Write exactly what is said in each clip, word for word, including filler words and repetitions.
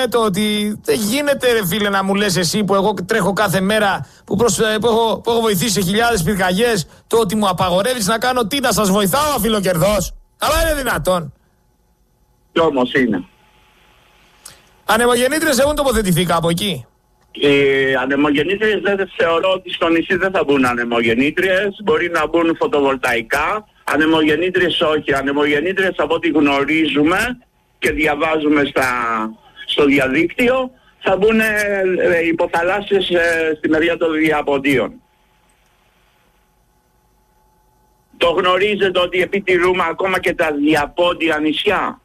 το ότι δεν γίνεται, ρε φίλε, να μου λες εσύ που εγώ τρέχω κάθε μέρα, που, προς, που, έχω, που έχω βοηθήσει σε χιλιάδες πυρκαγιές, το ότι μου απαγορεύεις να κάνω τι, να σας βοηθάω αφιλοκερδός. Αλλά είναι δυνατόν. Κι όμως είναι. Ανεμογεννήτριες έχουν τοποθετηθεί κάπου εκεί? Οι ανεμογεννήτριες δεν θεωρώ ότι στο νησί δεν θα μπουν ανεμογεννήτριες. Μπορεί να μπουν φωτοβολταϊκά. Ανεμογεννήτριες όχι. Ανεμογεννήτριες από ό,τι γνωρίζουμε και διαβάζουμε στα, στο διαδίκτυο θα μπουν ε, ε, υποθαλάσσιες ε, στη μεριά των διαποντίων. Το γνωρίζετε ότι επιτηρούμε ακόμα και τα διαπόντια νησιά.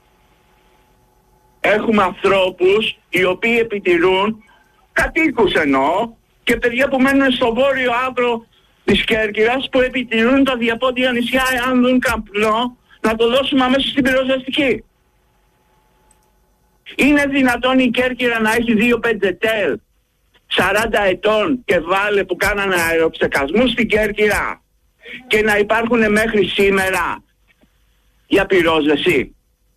Έχουμε ανθρώπους οι οποίοι επιτηρούν, κατοίκους εννοώ, και παιδιά που μένουν στο βόρειο άκρο της Κέρκυρας που επιτηρούν τα διαπόντια νησιά, εάν δουν καπνό, να το δώσουμε αμέσως στην πυροσβεστική. Είναι δυνατόν η Κέρκυρα να έχει δύο πεντζετέλ σαράντα ετών και βάλε που κάνανε αεροψεκασμού στην Κέρκυρα και να υπάρχουν μέχρι σήμερα για πυρόσβεση?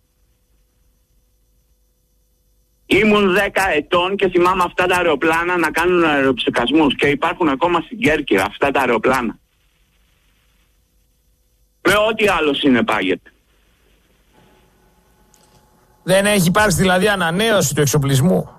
Ήμουν δέκα ετών και θυμάμαι αυτά τα αεροπλάνα να κάνουν αεροψεκασμούς και υπάρχουν ακόμα στην Κέρκυρα αυτά τα αεροπλάνα. Με ό,τι άλλο συνεπάγεται. Δεν έχει υπάρξει δηλαδή ανανέωση του εξοπλισμού?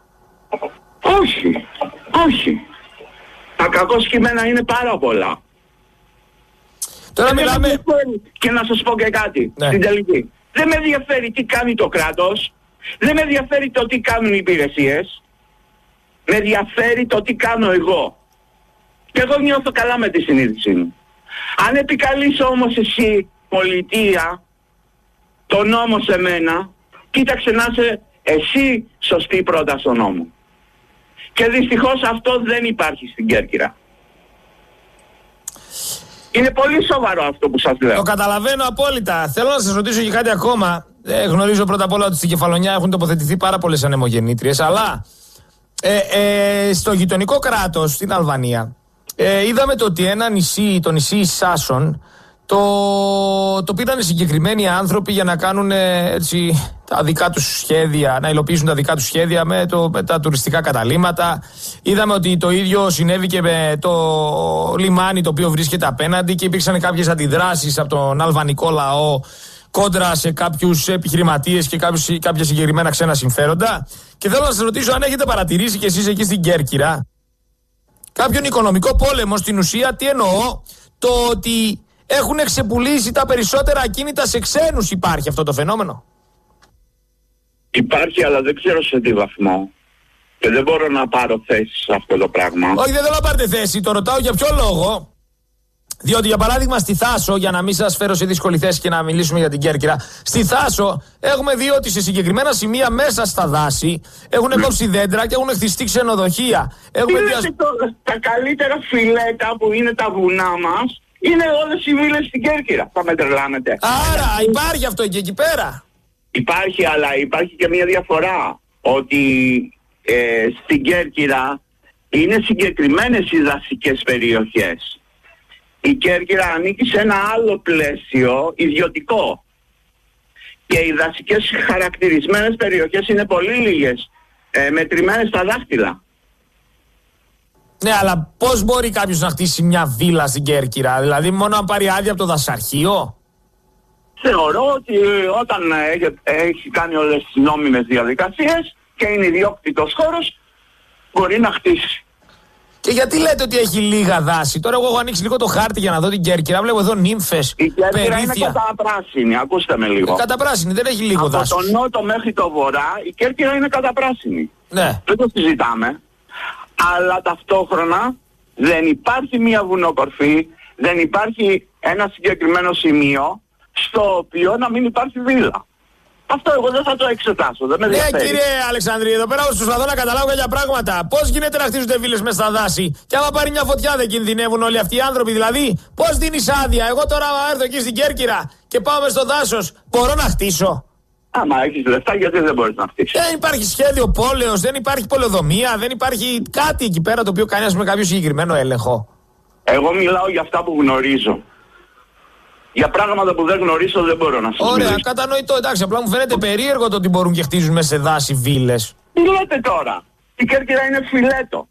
Όχι, όχι. Τα κακό κείμενα είναι πάρα πολλά. Τώρα δεν μιλάμε... με και να σας πω και κάτι, ναι. Στην τελική. Δεν με ενδιαφέρει τι κάνει το κράτος, δεν με ενδιαφέρει το τι κάνουν οι υπηρεσίες, με ενδιαφέρει το τι κάνω εγώ. Και εγώ νιώθω καλά με τη συνείδησή μου. Αν επικαλείς όμως εσύ, πολιτεία, το νόμο σε μένα, κοίταξε να είσαι εσύ σωστή πρώτα στο νόμο. Και δυστυχώς αυτό δεν υπάρχει στην Κέρκυρα. Είναι πολύ σοβαρό αυτό που σας λέω. Το καταλαβαίνω απόλυτα. Θέλω να σας ρωτήσω και κάτι ακόμα. Ε, γνωρίζω πρώτα απ' όλα ότι στην Κεφαλονιά έχουν τοποθετηθεί πάρα πολλές ανεμογεννήτριες, αλλά ε, ε, στο γειτονικό κράτος, στην Αλβανία, ε, είδαμε το ότι ένα νησί, το νησί Σάσον, το, το πήραν συγκεκριμένοι άνθρωποι για να κάνουν έτσι, τα δικά τους σχέδια, να υλοποιήσουν τα δικά τους σχέδια με, το, με τα τουριστικά καταλύματα. Είδαμε ότι το ίδιο συνέβη και με το λιμάνι το οποίο βρίσκεται απέναντι και υπήρξαν κάποιες αντιδράσεις από τον αλβανικό λαό κόντρα σε κάποιους επιχειρηματίες και κάποιους, κάποια συγκεκριμένα ξένα συμφέροντα. Και θέλω να σας ρωτήσω αν έχετε παρατηρήσει κι εσείς εκεί στην Κέρκυρα κάποιον οικονομικό πόλεμο στην ουσία. Τι εννοώ? Το ότι έχουν ξεπουλήσει τα περισσότερα ακίνητα σε ξένους. Υπάρχει αυτό το φαινόμενο? Υπάρχει, αλλά δεν ξέρω σε τι βαθμό. Και δεν μπορώ να πάρω θέση σε αυτό το πράγμα. Όχι, δεν θέλω να πάρετε θέση. Το ρωτάω για ποιο λόγο. Διότι, για παράδειγμα, στη Θάσο, για να μην σας φέρω σε δύσκολη θέση και να μιλήσουμε για την Κέρκυρα, στη Θάσο έχουμε δει ότι σε συγκεκριμένα σημεία μέσα στα δάση έχουν κόψει δέντρα και έχουν χτιστεί ξενοδοχεία. Έχουμε διασ... το, τα καλύτερα φιλέτα που είναι τα βουνά μας είναι όλες οι βίλες στην Κέρκυρα. Θα με τρελάνετε. Άρα υπάρχει αυτό και εκεί πέρα. Υπάρχει, αλλά υπάρχει και μια διαφορά. Ότι ε, στην Κέρκυρα είναι συγκεκριμένες οι δασικές περιοχές. Η Κέρκυρα ανήκει σε ένα άλλο πλαίσιο ιδιωτικό. Και οι δασικές χαρακτηρισμένες περιοχές είναι πολύ λίγες, ε, μετρημένες στα δάχτυλα. Ναι, αλλά πώς μπορεί κάποιος να χτίσει μια βίλα στην Κέρκυρα? Δηλαδή μόνο αν πάρει άδεια από το δασαρχείο? Θεωρώ ότι όταν έχει, έχει κάνει όλες τις νόμιμες διαδικασίες και είναι ιδιόκτητος χώρος, μπορεί να χτίσει. Και γιατί λέτε ότι έχει λίγα δάση? Τώρα εγώ έχω ανοίξει λίγο το χάρτη για να δω την Κέρκυρα. Βλέπω εδώ νύμφες, η Κέρκυρα περίθια. είναι καταπράσινη, ακούστε με λίγο. Ε, καταπράσινη, δεν έχει λίγο δάση. Από τον νότο μέχρι το βορρά η Κέρκυρα είναι καταπράσινη. Ναι. Δεν το συζητάμε. Αλλά ταυτόχρονα δεν υπάρχει μια βουνοκορφή, δεν υπάρχει ένα συγκεκριμένο σημείο στο οποίο να μην υπάρχει βίλα. Αυτό εγώ δεν θα το εξετάσω, δεν με ενδιαφέρει. Ναι, κύριε Αλεξανδρή, εδώ πέρα προσπαθώ να καταλάβω κάποια πράγματα. Πώς γίνεται να χτίζονται βίλες μες στα δάση και άμα πάρει μια φωτιά δεν κινδυνεύουν όλοι αυτοί οι άνθρωποι? Δηλαδή, πώς δίνεις άδεια? Εγώ τώρα έρθω εκεί στην Κέρκυρα και πάω μες στο δάσος, μπορώ να χτίσω? Άμα έχεις λεφτά, γιατί δεν μπορείς να χτίσεις? Δεν υπάρχει σχέδιο πόλεως, δεν υπάρχει πολεοδομία, δεν υπάρχει κάτι εκεί πέρα το οποίο κάνει με κάποιο συγκεκριμένο έλεγχο. Εγώ μιλάω για αυτά που γνωρίζω. Για πράγματα που δεν γνωρίζω δεν μπορώ να σας Ωραία, μιλήσω. κατανοητό. Εντάξει, απλά μου φαίνεται περίεργο το ότι μπορούν και χτίζουν μέσα σε δάση βίλες. Τι λέτε τώρα? Η Κέρκυρα είναι φιλέτο.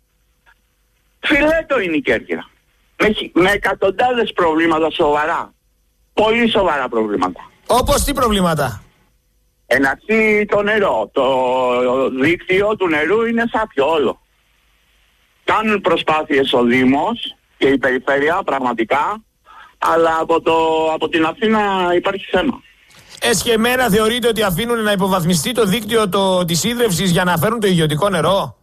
Φιλέτο είναι η Κέρκυρα. Με, με εκατοντάδες προβλήματα σοβαρά. Πολύ σοβαρά προβλήματα. Όπως τι προβλήματα? Εναξύ το νερό. Το δίκτυο του νερού είναι σάπιο όλο. Κάνουν προσπάθειες ο Δήμος και η Περιφέρεια πραγματικά, αλλά από, το, από την Αθήνα υπάρχει θέμα. Εσχεμένα θεωρείτε ότι αφήνουν να υποβαθμιστεί το δίκτυο το, της ίδρευσης για να φέρουν το ιδιωτικό νερό?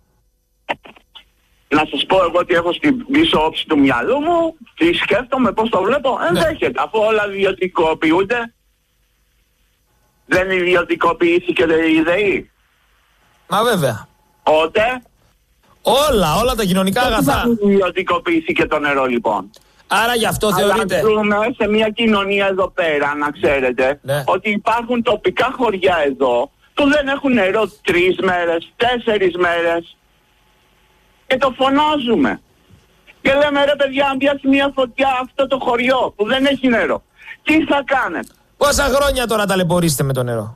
Να σας πω εγώ ότι έχω στην πίσω όψη του μυαλού μου, τι σκέφτομαι, πώς το βλέπω, ενδέχεται. Ναι. Αφού όλα ιδιωτικοποιούνται, δεν ιδιωτικοποιήθηκε η ΔΕΗ. Μα βέβαια. Ότε. Όλα, όλα τα κοινωνικά αγαθά. Δεν ιδιωτικοποιήθηκε το νερό λοιπόν. Άρα γι' αυτό θεωρείτε. Αλλά ζούμε σε μια κοινωνία εδώ πέρα, να ξέρετε, ναι. ότι υπάρχουν τοπικά χωριά εδώ που δεν έχουν νερό τρεις μέρες, τέσσερις μέρες. Και το φωνάζουμε. Και λέμε ρε παιδιά, αν πιάσει μια φωτιά αυτό το χωριό που δεν έχει νερό, τι θα κάνετε? Πόσα χρόνια τώρα ταλαιπωρείστε με το νερό?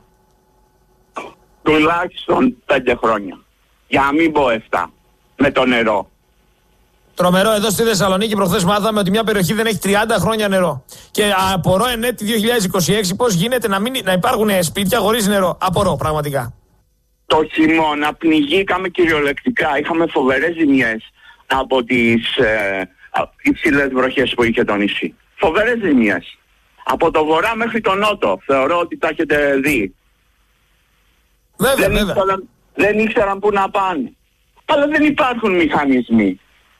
Τουλάχιστον πέντε χρόνια. Για να μην πω εφτά. Με το νερό. Τρομερό, εδώ στη Θεσσαλονίκη προχθές μάθαμε ότι μια περιοχή δεν έχει τριάντα χρόνια νερό. Και απορώ εν έτη δύο χιλιάδες είκοσι έξι πώς γίνεται να, μην, να υπάρχουν σπίτια χωρίς νερό. Απορώ πραγματικά. Το χειμώνα πνιγήκαμε κυριολεκτικά. Είχαμε φοβερές ζημιές από τις ε, υψηλές βροχές που είχε το νησί. Φοβερές ζημιές. Από το βορρά μέχρι το νότο. Θεωρώ ότι τα έχετε δει. Βέβαια, δεν, βέβαια. Ήξεραν, δεν ήξεραν πού να πάνε. Αλλά δεν υπάρχουν μηχανισμοί.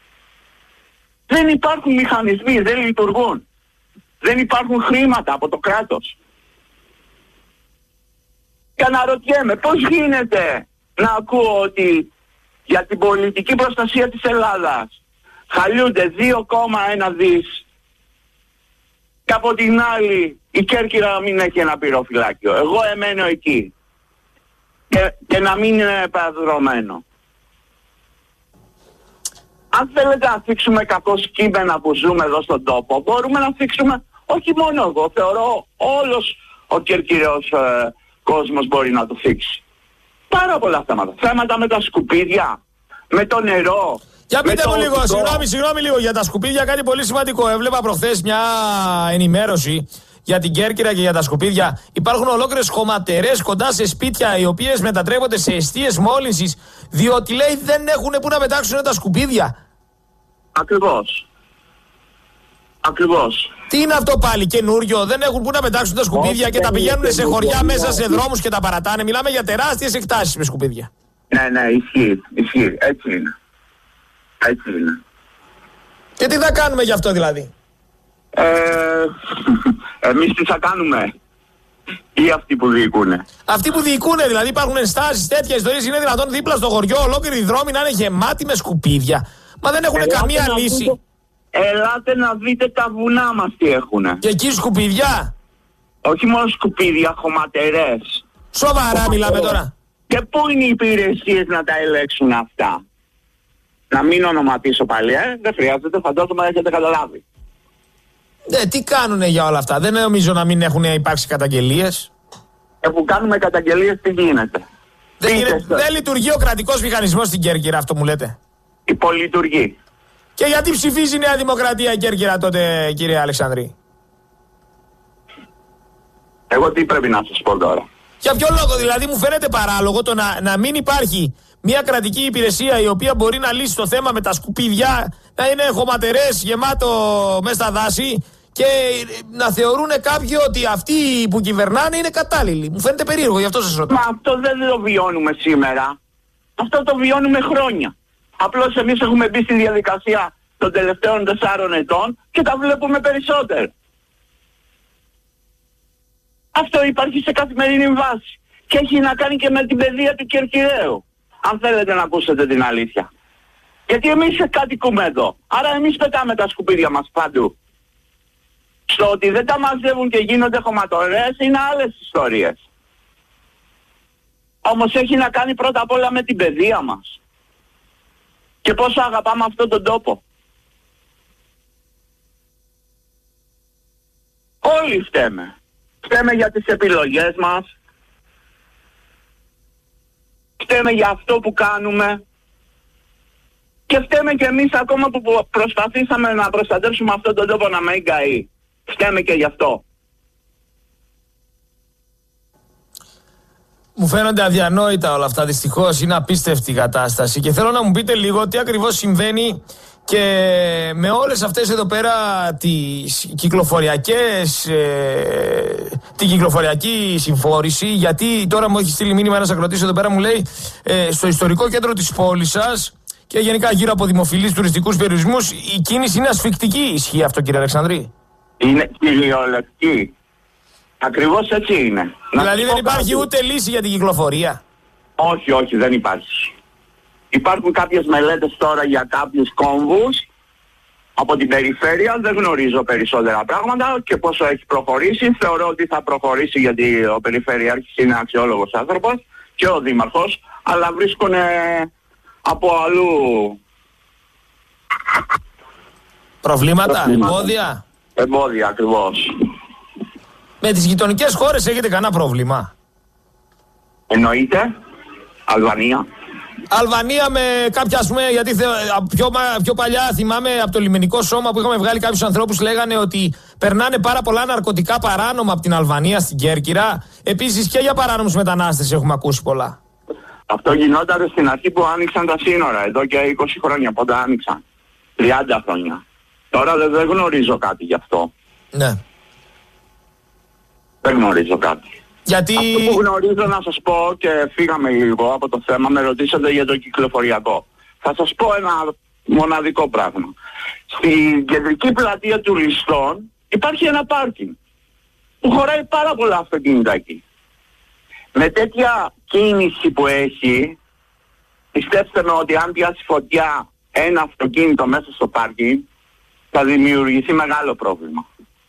Δεν υπάρχουν μηχανισμοί, δεν λειτουργούν. Δεν υπάρχουν χρήματα από το κράτος. Και αναρωτιέμαι πώς γίνεται να ακούω ότι για την πολιτική προστασία της Ελλάδας χαλιούνται δύο κόμμα ένα δις και από την άλλη η Κέρκυρα μην έχει ένα πυροφυλάκιο. Εγώ εμένω εκεί και, και να μην είναι επαδρομένο. Αν θέλετε να θίξουμε κακώς κείμενα που ζούμε εδώ στον τόπο, μπορούμε να θίξουμε, όχι μόνο εγώ, θεωρώ όλος ο κερκυραίος ε, κόσμος μπορεί να το θίξει. Πάρα πολλά θέματα. Θέματα με τα σκουπίδια, με το νερό. Για πείτε μου λίγο, συγγνώμη, συγγνώμη λίγο για τα σκουπίδια, κάτι πολύ σημαντικό. Έβλεπα προχθές μια ενημέρωση για την Κέρκυρα και για τα σκουπίδια. Υπάρχουν ολόκληρες χωματερές κοντά σε σπίτια οι οποίες μετατρέπονται σε εστίες μόλυνσης, διότι λέει δεν έχουν που να πετάξουν τα σκουπίδια. Ακριβώς. Ακριβώς. Τι είναι αυτό πάλι, καινούριο? Δεν έχουν που να πετάξουν τα σκουπίδια. Όχι, και τα πηγαίνουν σε χωριά μέσα σε δρόμους και τα παρατάνε. Μιλάμε για τεράστιες εκτάσεις με σκουπίδια. Ναι, ναι, ισχύει, ισχύει. Έτσι είναι. Έτσι είναι. Και τι θα κάνουμε γι' αυτό δηλαδή? Ε, εμείς τι θα κάνουμε? Ή αυτοί που διοικούνε? Αυτοί που διοικούνε, δηλαδή υπάρχουν ενστάσεις, τέτοια ιστορίες. Είναι δυνατόν δίπλα στο χωριό ολόκληροι δρόμοι να είναι γεμάτοι με σκουπίδια? Μα δεν έχουν καμία λύση. Δείτε, ελάτε να δείτε τα βουνά μας τι έχουνε. Και εκεί σκουπίδια? Όχι μόνο σκουπίδια, χωματερές. Σοβαρά μιλάμε τώρα? Και πού είναι οι υπηρεσίες να τα ελέγξουν αυτά? Να μην ονοματίσω πάλι, ε? Δεν χρειάζεται, φαντάζομαι έχετε καταλάβει. Ναι, τι κάνουνε για όλα αυτά? Δεν νομίζω να μην έχουν υπάρξει καταγγελίες. Ε, που κάνουμε καταγγελίες τι γίνεται? Δεν, είναι, δεν λειτουργεί ο κρατικός μηχανισμός στην Κέρκυρα, αυτό μου λέτε? Υπολειτουργεί. Και γιατί ψηφίζει η Νέα Δημοκρατία η Κέρκυρα τότε, κύριε Αλεξανδρή? Εγώ τι πρέπει να σας πω τώρα? Για ποιο λόγο δηλαδή? Μου φαίνεται παράλογο το να, να μην υπάρχει μια κρατική υπηρεσία η οποία μπορεί να λύσει το θέμα με τα σκουπίδια, να είναι χωματερές γεμάτο μέσα στα δάση και να θεωρούν κάποιοι ότι αυτοί που κυβερνάνε είναι κατάλληλοι. Μου φαίνεται περίεργο, γι' αυτό σας ρωτάω. Μα αυτό δεν το βιώνουμε σήμερα. Αυτό το βιώνουμε χρόνια. Απλώς εμείς έχουμε μπει στη διαδικασία των τελευταίων τεσσάρων ετών και τα βλέπουμε περισσότερο. Αυτό υπάρχει σε καθημερινή βάση. Και έχει να κάνει και με την παιδεία του Κερκυραίου. Αν θέλετε να ακούσετε την αλήθεια. Γιατί εμείς κατοικούμε εδώ. Άρα εμείς πετάμε τα σκουπίδια μας παντού. Στο ότι δεν τα μαζεύουν και γίνονται χωματορές είναι άλλες ιστορίες. Όμως έχει να κάνει πρώτα απ' όλα με την παιδεία μας. Και πόσο αγαπάμε αυτόν τον τόπο. Όλοι φταίμε. Φταίμε για τις επιλογές μας. Φταίμε για αυτό που κάνουμε. Και φταίμε και εμείς ακόμα που προσπαθήσαμε να προστατεύσουμε αυτόν τον τόπο να μην καεί. Φταίμε και γι' αυτό. Μου φαίνονται αδιανόητα όλα αυτά, δυστυχώς. Είναι απίστευτη η κατάσταση. Και θέλω να μου πείτε λίγο τι ακριβώς συμβαίνει και με όλες αυτές εδώ πέρα τις κυκλοφοριακές, ε, την κυκλοφοριακή συμφόρηση. Γιατί τώρα μου έχει στείλει μήνυμα ένας ακροατής εδώ πέρα, μου λέει ε, στο ιστορικό κέντρο της πόλης σας και γενικά γύρω από δημοφιλείς τουριστικούς περιορισμούς η κίνηση είναι ασφικτική. Ισχύει αυτό, κύριε Αλεξανδρή? Είναι κυριολεκτική. Ακριβώς έτσι είναι. Δηλαδή δεν υπάρχει κάτι. Ούτε λύση για την κυκλοφορία? Όχι, όχι, δεν υπάρχει. Υπάρχουν κάποιες μελέτες τώρα για κάποιους κόμβους από την περιφέρεια. Δεν γνωρίζω περισσότερα πράγματα και πόσο έχει προχωρήσει. Θεωρώ ότι θα προχωρήσει γιατί ο περιφερειάρχης είναι αξιόλογος άνθρωπος και ο δήμαρχος, αλλά βρίσκουν από αλλού προβλήματα, προβλήματα. εμπόδια. Εμπόδια, ακριβώς. Με τις γειτονικές χώρες έχετε κανένα πρόβλημα? Εννοείται. Αλβανία. Αλβανία με κάποια, ας πούμε, γιατί θε, πιο, πιο παλιά θυμάμαι από το λιμενικό σώμα που είχαμε βγάλει κάποιους ανθρώπους, λέγανε ότι περνάνε πάρα πολλά ναρκωτικά παράνομα από την Αλβανία στην Κέρκυρα. Επίσης και για παράνομους μετανάστες έχουμε ακούσει πολλά. Αυτό γινόταν στην αρχή που άνοιξαν τα σύνορα, εδώ και είκοσι χρόνια, πότε άνοιξαν. τριάντα χρόνια. Τώρα δεν, δεν γνωρίζω κάτι γι' αυτό. Ναι. Δεν γνωρίζω κάτι. Γιατί... Αυτό που γνωρίζω να σας πω, και φύγαμε λίγο από το θέμα, με ρωτήσατε για το κυκλοφοριακό. Θα σας πω ένα μοναδικό πράγμα. Στην κεντρική πλατεία του Ληστών υπάρχει ένα πάρκινγκ που χωράει πάρα πολλά αυτοκίνητα εκεί. Με τέτοια κίνηση που έχει, πιστέψτε με ότι αν πιάσει φωτιά ένα αυτοκίνητο μέσα στο πάρκινγκ, θα δημιουργηθεί μεγάλο πρόβλημα.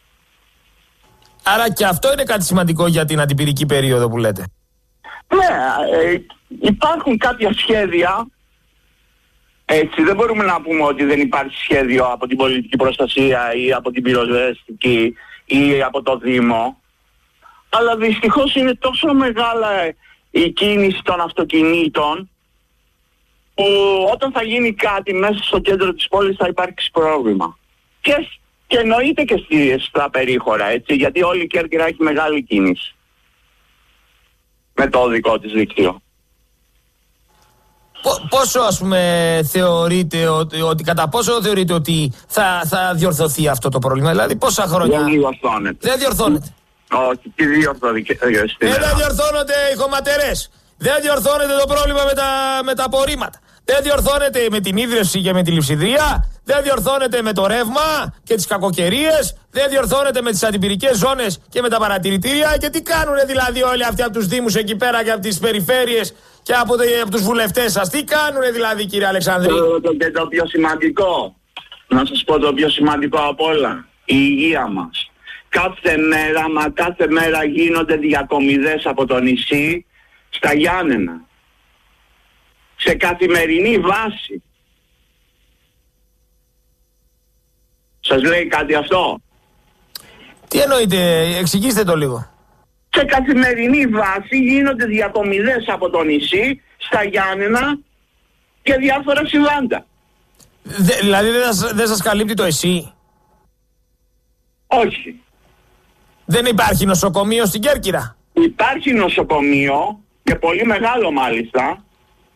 Άρα και αυτό είναι κάτι σημαντικό για την αντιπυρική περίοδο που λέτε. Ναι, ε, υπάρχουν κάποια σχέδια. Έτσι, δεν μπορούμε να πούμε ότι δεν υπάρχει σχέδιο από την πολιτική προστασία ή από την πυροσβεστική ή από το Δήμο. Αλλά δυστυχώς είναι τόσο μεγάλα η κίνηση των αυτοκινήτων που όταν θα γίνει κάτι μέσα στο κέντρο της πόλης θα υπάρξει πρόβλημα. Και, και εννοείται και στη, στα περίχωρα, έτσι, γιατί όλη η Κέρκυρα έχει μεγάλη κίνηση με το δικό της δίκτυο. Πόσο, ας πούμε, θεωρείτε ότι, ότι κατά πόσο θεωρείτε ότι θα, θα διορθωθεί αυτό το πρόβλημα? Δηλαδή πόσα χρόνια? Δεν διορθώνεται. Δεν διορθώνεται. Όχι, τι διορθώνεται? Δεν διορθώνονται οι χωματερές. Δεν διορθώνεται το πρόβλημα με τα, με τα απορρίμματα. Δεν διορθώνεται με την ίδρυυση και με τη λειψιδρία. Δεν διορθώνεται με το ρεύμα και τις κακοκαιρίες. Δεν διορθώνεται με τις αντιπυρικές ζώνες και με τα παρατηρητήρια. Και τι κάνουνε δηλαδή όλοι αυτοί από τους δήμους εκεί πέρα και από τις περιφέρειες και από, από τους βουλευτές σας? Τι κάνουνε δηλαδή, κύριε Αλεξανδρή? Το, το, και το πιο σημαντικό, να σας πω το πιο σημαντικό από όλα, η υγεία μας. Κάθε μέρα, μα κάθε μέρα γίνονται διακομιδές από το νησί στα Γιάννενα. Σε καθημερινή βάση. Σας λέει κάτι αυτό? Τι εννοείτε, εξηγήστε το λίγο. Σε καθημερινή βάση γίνονται διακομιδές από το νησί στα Γιάννενα και διάφορα συμβάντα. Δε, δηλαδή δεν σας, δεν σας καλύπτει το ΕΣΥ? Όχι. Δεν υπάρχει νοσοκομείο στην Κέρκυρα? Υπάρχει νοσοκομείο και πολύ μεγάλο μάλιστα,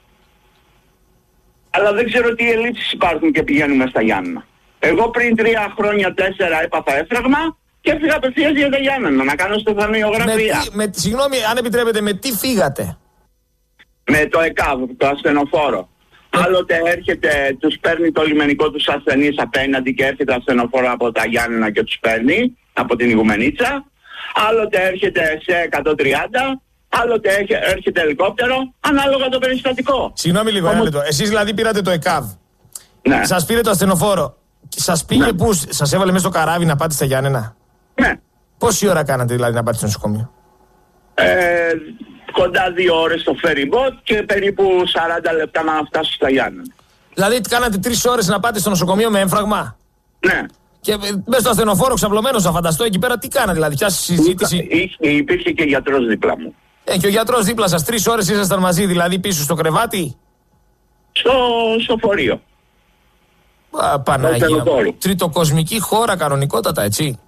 αλλά δεν ξέρω τι ελλείψεις υπάρχουν και πηγαίνουμε στα Γιάννενα. Εγώ πριν τρία χρόνια, τέσσερα έπαθα έφραγμα και έφυγα απευθείας για τα Γιάννενα να κάνω στεφανιογραφία. Με, με, συγγνώμη, αν επιτρέπετε, με τι φύγατε? Με το ΕΚΑΒ, το ασθενοφόρο. Ε. Άλλοτε έρχεται, τους παίρνει το λιμενικό τους ασθενείς απέναντι και έρχεται ασθενοφόρο από τα Γιάννενα και τους παίρνει από την Ιγουμενίτσα. Άλλοτε έρχεται σε εκατόν τριάντα. Άλλοτε έρχεται ελικόπτερο, ανάλογα το περιστατικό. Συγγνώμη λίγο, ένα λεπτό. Εσείς δηλαδή πήρατε το ΕΚΑΒ. Ναι. Σας πήρε το ασθενοφόρο. Σας πήγε, ναι, πού, σας έβαλε μέσα στο καράβι να πάτε στα Γιάννενα? Ναι. Πόση ώρα κάνατε δηλαδή να πάτε στο νοσοκομείο? Ε, κοντά δύο ώρες στο ferry boat και περίπου σαράντα λεπτά να φτάσω στα Γιάννενα. Δηλαδή κάνατε τρεις ώρες να πάτε στο νοσοκομείο με έμφραγμα? Ναι. Και μέσα στο ασθενοφόρο ξαπλωμένος, θα φανταστώ εκεί πέρα τι κάνα, δηλαδή, ποια συζήτηση. Είχε, υπήρχε και γιατρός δίπλα μου. Ε, και ο γιατρός δίπλα σας, τρεις ώρες ήσασταν μαζί, δηλαδή πίσω στο κρεβάτι. Στο, στο φορείο. Α, Παναγία. Τριτοκοσμική χώρα κανονικότατα, έτσι.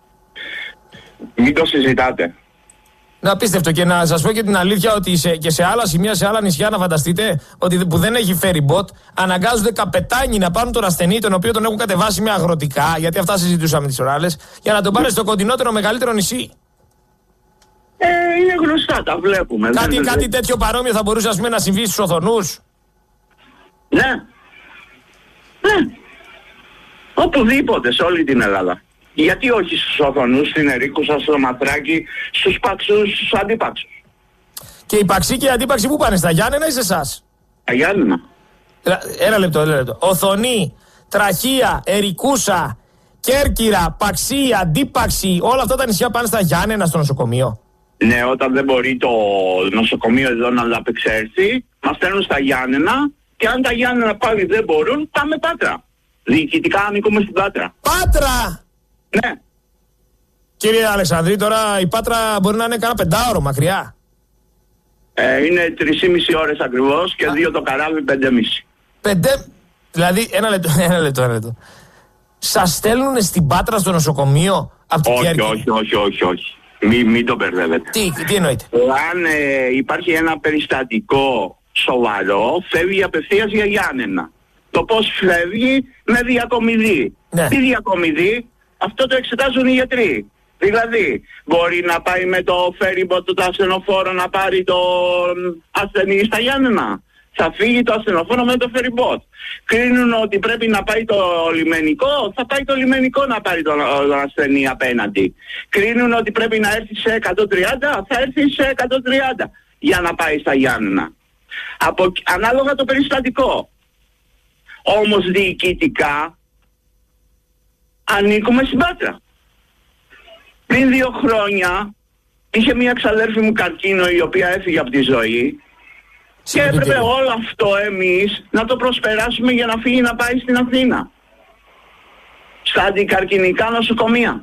Μην το συζητάτε. Να απίστευτο, και να σας πω και την αλήθεια ότι σε, και σε άλλα σημεία, σε άλλα νησιά, να φανταστείτε ότι που δεν έχει φέρει μποτ, αναγκάζονται καπετάνοι να πάρουν τον ασθενή, τον οποίο τον έχουν κατεβάσει με αγροτικά, γιατί αυτά συζητούσαμε τις ωράλες, για να τον πάρει στο κοντινότερο μεγαλύτερο νησί. Ε, είναι γνωστά, τα βλέπουμε. Κάτι, δεν, κάτι δεν... τέτοιο παρόμοιο θα μπορούσε, ας πούμε, να συμβεί στους Οθονούς. Ναι. Ναι. Οπουδήποτε, σε όλη την Ελλάδα. Γιατί όχι στους Οθονούς, στην Ερίκουσα, στο Μαθράκι, στους Παξούς, στους Αντίπαξους. Και οι Παξοί και οι Αντίπαξοι που πάνε, στα Γιάννενα ή σε εσάς? Τα Γιάννενα. Ένα λεπτό, ένα λεπτό. Οθονή, Τραχία, Ερικούσα, Κέρκυρα, Παξί, Αντίπαξη, όλα αυτά τα νησιά πάνε στα Γιάννενα στο νοσοκομείο. Ναι, όταν δεν μπορεί το νοσοκομείο εδώ να ανταπεξέλθει, μας στέλνουν στα Γιάννενα, και αν τα Γιάννενα πάλι δεν μπορούν, πάμε Πάτρα. Διοικητικά ανήκουμε στην Πάτρα. Πάτρα! Ναι. Κύριε Αλεξανδρή, τώρα η Πάτρα μπορεί να είναι κάνα πεντάωρο μακριά. Ε, είναι τρεις και μισή ώρες ακριβώς και Α. δύο το καράβι, πέντε και μισή. Πέντε... Δηλαδή, ένα λεπτό, ένα λεπτό, ένα λεπτό. Σας στέλνουν στην Πάτρα στο νοσοκομείο από την όχι, Κέρκυρα? όχι, όχι, όχι, όχι. Μην, μην το μπερδεύετε. Τι, τι εννοείτε? Αν ε, υπάρχει ένα περιστατικό σοβαρό, φεύγει απευθείας για Γιάννενα. Το πώς φεύγει? Με διακομιδή. Ναι. Τι διακομιδή? Αυτό το εξετάζουν οι γιατροί. Δηλαδή, μπορεί να πάει με το φέριμπο του ασθενοφόρο να πάρει το ασθενή στα Γιάννενα. Θα φύγει το ασθενοφόρο με το φεριμπότ. Κρίνουν ότι πρέπει να πάει το λιμενικό, θα πάει το λιμενικό να πάρει τον, τον ασθενή απέναντι. Κρίνουν ότι πρέπει να έρθει σε εκατόν τριάντα, θα έρθει σε εκατόν τριάντα για να πάει στα Γιάννενα. Από, ανάλογα το περιστατικό. Όμως διοικητικά ανήκουμε στην Πάτρα. Πριν δύο χρόνια είχε μια ξαδέρφη μου καρκίνο, η οποία έφυγε από τη ζωή, και έπρεπε όλο αυτό εμείς να το προσπεράσουμε για να φύγει να πάει στην Αθήνα, στα αντικαρκινικά νοσοκομεία.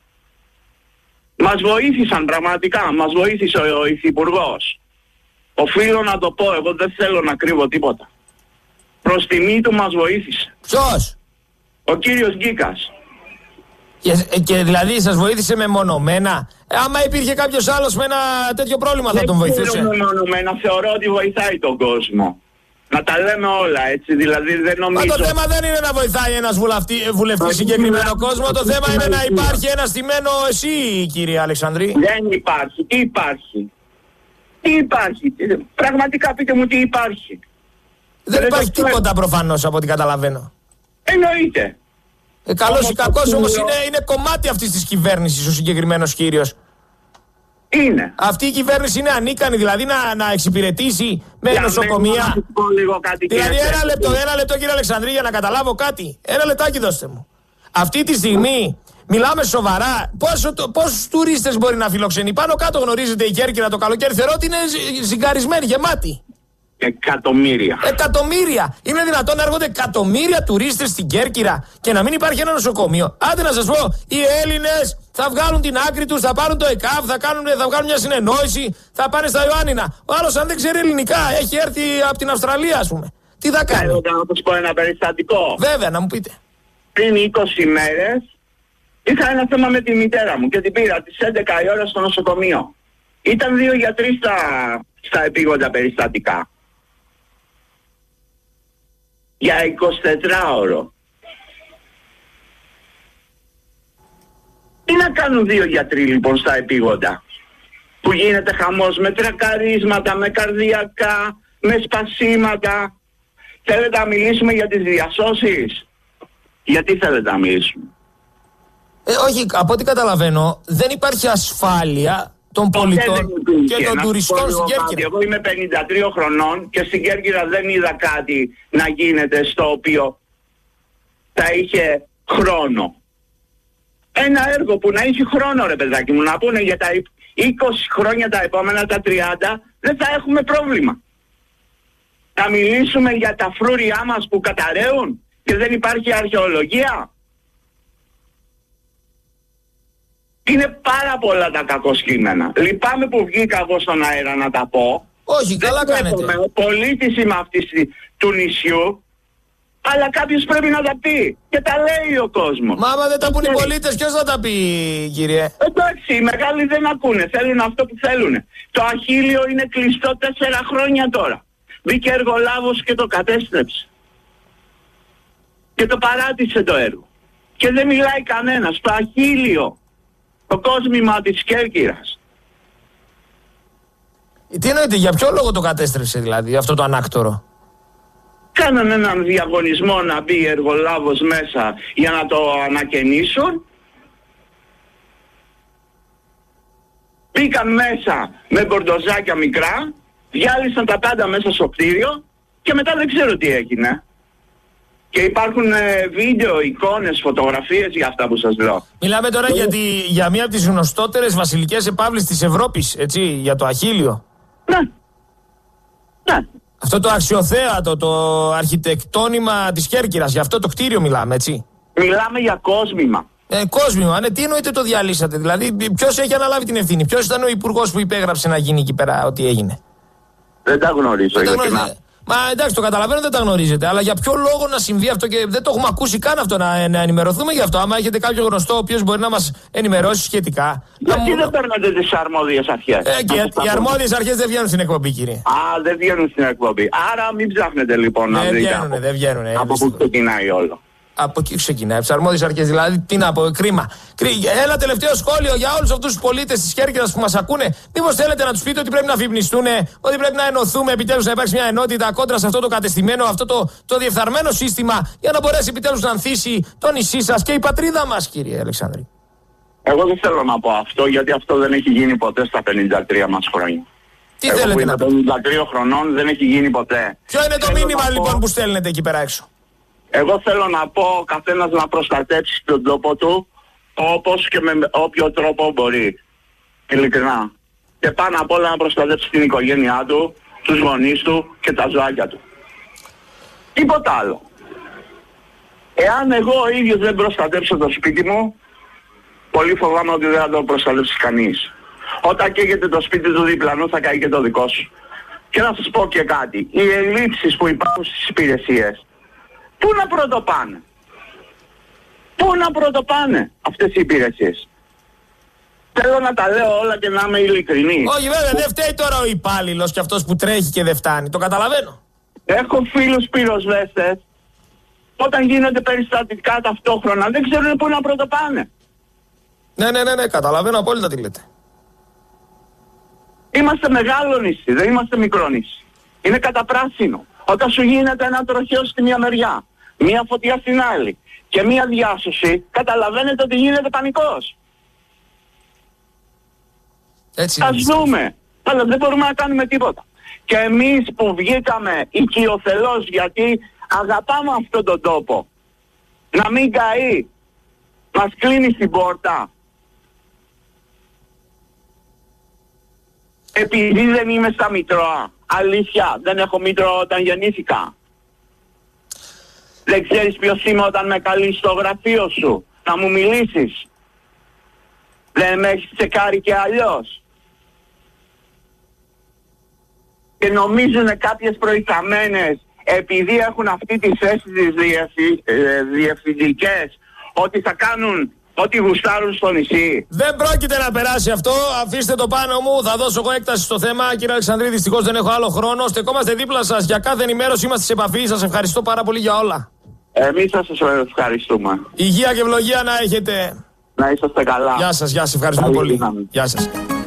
Μας βοήθησαν πραγματικά, μας βοήθησε ο, ο υφυπουργός. Οφείλω να το πω, εγώ δεν θέλω να κρύβω τίποτα. Προς τιμή του μας βοήθησε. Ποιος? Ο κύριος Γκίκας. Και, και δηλαδή σας βοήθησε μεμονωμένα? Ε, άμα υπήρχε κάποιος άλλος με ένα τέτοιο πρόβλημα θα τον βοηθούσε? Δεν μεμονωμένα, θεωρώ ότι βοηθάει τον κόσμο. Να τα λέμε όλα, έτσι, δηλαδή δεν νομίζω... Μα το θέμα δεν είναι να βοηθάει ένας βουλευτής συγκεκριμένο κόσμο, το θέμα είναι να υπάρχει ένα στημένο εσύ, κύριε Αλεξανδρή. Δεν υπάρχει. Τι υπάρχει? Τι υπάρχει? Πραγματικά πείτε μου τι υπάρχει. Δεν υπάρχει τίποτα προφανώς από ό,τι καταλαβαίνω. Εννοείται. Ε, καλός ή κακός όμως είναι, είναι κομμάτι αυτής της κυβέρνησης ο συγκεκριμένος κύριος. Είναι. Αυτή η κυβέρνηση είναι ανίκανη δηλαδή να, να εξυπηρετήσει με για νοσοκομεία. Κάτι, δηλαδή ένα λεπτό, ένα λεπτό κύριε Αλεξανδρή, για να καταλάβω κάτι. Ένα λεπτάκι δώστε μου. Αυτή τη στιγμή μιλάμε σοβαρά. Πόσο, πόσους τουρίστες μπορεί να φιλοξενεί? Πάνω κάτω γνωρίζετε η Κέρκυρα το καλοκαίρι θεωρώ ότι είναι ζυγκαρισμένη, γεμάτη. Εκατομμύρια. Εκατομμύρια. Είναι δυνατόν να έρχονται εκατομμύρια τουρίστες στην Κέρκυρα και να μην υπάρχει ένα νοσοκομείο? Άντε να σας πω, οι Έλληνες θα βγάλουν την άκρη τους, θα πάρουν το ΕΚΑΒ, θα κάνουν, θα βγάλουν μια συνεννόηση, θα πάνε στα Ιωάννινα. Ο άλλος, αν δεν ξέρει ελληνικά, έχει έρθει από την Αυστραλία, ας πούμε. Τι θα κάνει? Θέλω να σας πω ένα περιστατικό. Βέβαια, να μου πείτε. Πριν είκοσι μέρες είχα ένα θέμα με τη μητέρα μου και την πήρα τις έντεκα η ώρα στο νοσοκομείο. Ήταν δύο γιατροί στα, στα επίγοντα περιστατικά. Για εικοσιτετράωρο. Τι να κάνουν δύο γιατροί λοιπόν στα επίγοντα? Που γίνεται χαμός με τρακαρίσματα, με καρδιακά, με σπασίματα. Θέλετε να μιλήσουμε για τις διασώσεις? Γιατί θέλετε να μιλήσουμε? Ε, όχι, από ό,τι καταλαβαίνω δεν υπάρχει ασφάλεια των πολιτών και των τουριστών στην Κέρκυρα. Εγώ είμαι πενήντα τρία χρονών και στην Κέρκυρα δεν είδα κάτι να γίνεται στο οποίο θα είχε χρόνο. Ένα έργο που να έχει χρόνο, ρε παιδάκι μου, να πούνε για τα είκοσι χρόνια τα επόμενα, τα τριάντα, δεν θα έχουμε πρόβλημα. Θα μιλήσουμε για τα φρούρια μας που καταραίουν και δεν υπάρχει αρχαιολογία. Είναι πάρα πολλά τα κακοσκήμενα. Λυπάμαι που βγήκα εγώ στον αέρα να τα πω. Όχι, καλά κάνετε. Ο πολίτης είμαι αυτής του νησιού, αλλά κάποιος πρέπει να τα πει. Και τα λέει ο κόσμος. Μα άμα δεν τα πούν οι πολίτες, ποιος θα τα πει, κύριε? Εντάξει, οι μεγάλοι δεν ακούνε. Θέλουν αυτό που θέλουν. Το Αχίλιο είναι κλειστό τέσσερα χρόνια τώρα. Μπήκε εργολάβος και το κατέστρεψε. Και το παράτησε το έργο. Και δεν μιλάει κανένας. Το Αχίλιο. Το κόσμημα της Κέρκυρας. Τι εννοείται, για ποιο λόγο το κατέστρεψε δηλαδή αυτό το ανάκτορο? Κάνανε έναν διαγωνισμό να μπει εργολάβος μέσα για να το ανακαινήσουν. Μπήκαν μέσα με μπορντοζάκια μικρά, διάλυσαν τα πάντα μέσα στο κτίριο και μετά δεν ξέρω τι έγινε. Και υπάρχουν ε, βίντεο, εικόνες, φωτογραφίες για αυτά που σας λέω. Μιλάμε τώρα για, τη, για μία από τις γνωστότερες βασιλικές επαύλεις της Ευρώπης, έτσι, για το Αχίλιο. Ναι. Ναι. Αυτό το αξιοθέατο, το αρχιτεκτόνημα της Κέρκυρας, για αυτό το κτίριο μιλάμε, έτσι. Μιλάμε για κόσμημα. Ε, κόσμημα, ναι, τι εννοείται το διαλύσατε, δηλαδή ποιος έχει αναλάβει την ευθύνη, ποιος ήταν ο υπουργός που υπέγραψε να γίνει εκεί πέρα ό,τι έγινε? Δεν τα γνωρίζω. Δεν τα γνωρίζετε. Μα εντάξει, το καταλαβαίνω, δεν τα γνωρίζετε, αλλά για ποιο λόγο να συμβεί αυτό και δεν το έχουμε ακούσει καν αυτό, να, να ενημερωθούμε γι' αυτό. Άμα έχετε κάποιο γνωστό ο οποίος μπορεί να μας ενημερώσει σχετικά. Γιατί μου... δεν παίρνετε τις αρμόδιες αρχές? Ε, και οι αρμόδιες αρχές δεν βγαίνουν στην εκπομπή, κύριε. Α, δεν βγαίνουν στην εκπομπή. Άρα μην ψάχνετε λοιπόν να δεν δείτε βγαίνουνε, από, δεν βγαίνουνε, από πού ξεκινάει όλο. Από εκεί ξεκινάει, από τις αρμόδιες αρχές. Δηλαδή, τι να πω, κρίμα. Ένα τελευταίο σχόλιο για όλους αυτούς τους πολίτες της Κέρκυρας που μας ακούνε. Μήπως θέλετε να τους πείτε ότι πρέπει να αφυπνιστούν, ότι πρέπει να ενωθούμε επιτέλους, να υπάρξει μια ενότητα κόντρα σε αυτό το κατεστημένο, αυτό το, το διεφθαρμένο σύστημα, για να μπορέσει επιτέλους να ανθίσει το νησί σας και η πατρίδα μας, κύριε Αλεξάνδρη? Εγώ δεν θέλω να πω αυτό, γιατί αυτό δεν έχει γίνει ποτέ στα πενήντα τρία μας χρόνια. Τι Εγώ θέλετε που να είμαι πείτε? πενήντα τρία χρονών δεν έχει γίνει ποτέ. Ποιο είναι το Θέλω μήνυμα να λοιπόν πω... που στέλνετε εκεί πέρα έξω? Εγώ θέλω να πω ο καθένας να προστατέψει τον τόπο του όπως και με όποιο τρόπο μπορεί. Ειλικρινά. Και πάνω απ' όλα να προστατέψει την οικογένειά του, τους γονείς του και τα ζωάκια του. Τίποτα άλλο. Εάν εγώ ο ίδιος δεν προστατέψω το σπίτι μου, πολύ φοβάμαι ότι δεν θα το προστατεύσει κανείς. Όταν καίγεται το σπίτι του διπλανού θα καεί και το δικό σου. Και να σας πω και κάτι. Οι ελλείψεις που υπάρχουν στις υπηρεσίες, πού να πρωτοπάνε? Πού να πρωτοπάνε αυτές οι υπηρεσίες? Θέλω να τα λέω όλα και να είμαι ειλικρινής. Όχι βέβαια, δεν φταίει τώρα ο υπάλληλος και αυτός που τρέχει και δεν φτάνει. Το καταλαβαίνω. Έχω φίλους πυροσβέστες, όταν γίνονται περιστατικά ταυτόχρονα δεν ξέρουν πού να πρωτοπάνε. Ναι, ναι, ναι, ναι, καταλαβαίνω απόλυτα τι λέτε. Είμαστε μεγάλο νησί, δεν είμαστε μικρό νησί. Είναι καταπράσινο. Όταν σου γίνεται ένα τροχαίο στη μία μεριά, μία φωτιά στην άλλη και μία διάσωση, καταλαβαίνετε ότι γίνεται πανικός. Έτσι Ας δούμε, αλλά δεν μπορούμε να κάνουμε τίποτα. Και εμείς που βγήκαμε οικειοθελώς, γιατί αγαπάμε αυτόν τον τόπο, να μην καεί, μας κλείνει στην πόρτα. Επειδή δεν είμαι στα Μητρώα. Αλήθεια, δεν έχω Μήτρο όταν γεννήθηκα. Δεν ξέρεις ποιος είμαι όταν με καλείς στο γραφείο σου να μου μιλήσεις. Δεν με έχεις τσεκάρει και αλλιώς. Και νομίζουν κάποιες προϊσταμένες, επειδή έχουν αυτή τη θέση τις διευθυ... ε, διευθυντικές, ότι θα κάνουν ό,τι γουστάρουν στο νησί. Δεν πρόκειται να περάσει αυτό. Αφήστε το πάνω μου. Θα δώσω εγώ έκταση στο θέμα. Κύριε Αλεξανδρίδη, δυστυχώς δεν έχω άλλο χρόνο. Στεκόμαστε δίπλα σας για κάθε ενημέρωση. Είμαστε σε επαφή. Σας ευχαριστώ πάρα πολύ για όλα. Εμείς σας ευχαριστούμε. Υγεία και ευλογία να έχετε. Να είσαστε καλά. Γεια σας, γεια σας. Ευχαριστούμε πολύ. Γεια σας.